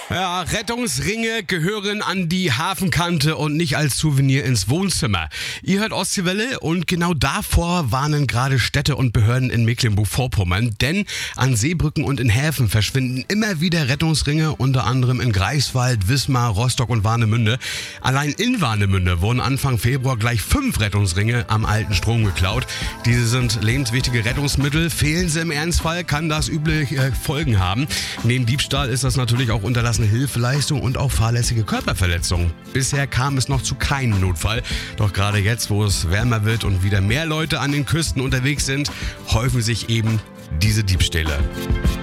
Ja, Rettungsringe gehören an die Hafenkante und nicht als Souvenir ins Wohnzimmer. Ihr hört Ostseewelle und genau davor warnen gerade Städte und Behörden in Mecklenburg-Vorpommern. Denn an Seebrücken und in Häfen verschwinden immer wieder Rettungsringe, unter anderem in Greifswald, Wismar, Rostock und Warnemünde. Allein in Warnemünde wurden Anfang Februar gleich 5 Rettungsringe am alten Strom geklaut. Diese sind lebenswichtige Rettungsmittel. Fehlen sie im Ernstfall, kann das üble Folgen haben. Neben Diebstahl ist das natürlich auch unterlassene Hilfeleistung und auch fahrlässige Körperverletzung. Bisher kam es noch zu keinem Notfall. Doch gerade jetzt, wo es wärmer wird und wieder mehr Leute an den Küsten unterwegs sind, häufen sich eben diese Diebstähle.